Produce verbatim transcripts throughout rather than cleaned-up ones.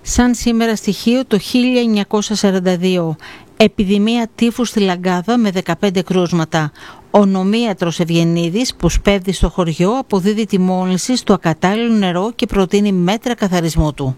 Σαν σήμερα στοιχείο το χίλια εννιακόσια σαράντα δύο. Επιδημία τύφου στη Λαγκάδα με δεκαπέντε κρούσματα. Ο νομίατρος Ευγενίδης που σπέβδει στο χωριό αποδίδει τη μόλυνση στο ακατάλληλο νερό και προτείνει μέτρα καθαρισμού του.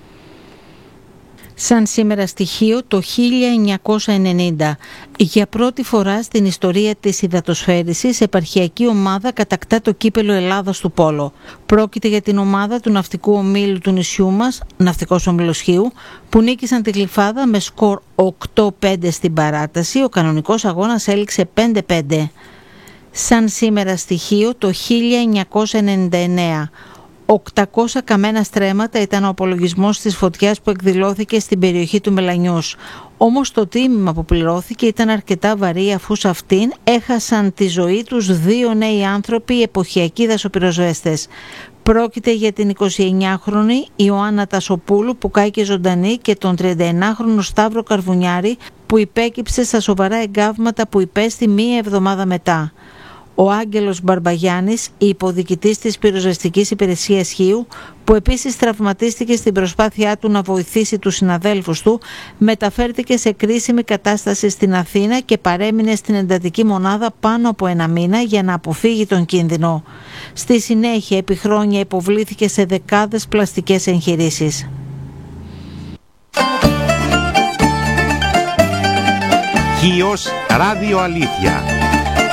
Σαν σήμερα στοιχείο το χίλια εννιακόσια ενενήντα. Για πρώτη φορά στην ιστορία της υδατοσφαίρισης, επαρχιακή ομάδα κατακτά το κύπελο Ελλάδας του Πόλο. Πρόκειται για την ομάδα του ναυτικού ομίλου του νησιού μας, Ναυτικός Όμιλος Χίου, που νίκησαν τη Γλυφάδα με σκορ οκτώ πέντε στην παράταση. Ο κανονικός αγώνας έληξε πέντε πέντε. Σαν σήμερα στοιχείο το χίλια εννιακόσια ενενήντα εννέα. οκτακόσια καμένα στρέμματα ήταν ο απολογισμός της φωτιάς που εκδηλώθηκε στην περιοχή του Μελανιούς. Όμως το τίμημα που πληρώθηκε ήταν αρκετά βαρύ, αφού σε αυτήν έχασαν τη ζωή τους δύο νέοι άνθρωποι, εποχιακοί δασοπυροσβέστες. Πρόκειται για την εικοσιεννιάχρονη Ιωάννα Τασοπούλου που κάηκε ζωντανή και τον τριανταεννάχρονο Σταύρο Καρβουνιάρη που υπέκυψε στα σοβαρά εγκάβματα που υπέστη μία εβδομάδα μετά. Ο Άγγελος Μπαρμπαγιάννης, υποδιοικητής της πυροσβεστικής υπηρεσίας Χίου, που επίσης τραυματίστηκε στην προσπάθειά του να βοηθήσει τους συναδέλφους του, μεταφέρθηκε σε κρίσιμη κατάσταση στην Αθήνα και παρέμεινε στην εντατική μονάδα πάνω από ένα μήνα για να αποφύγει τον κίνδυνο. Στη συνέχεια, επί χρόνια υποβλήθηκε σε δεκάδες πλαστικές εγχειρήσεις. Χίος Ράδιο Αλήθεια.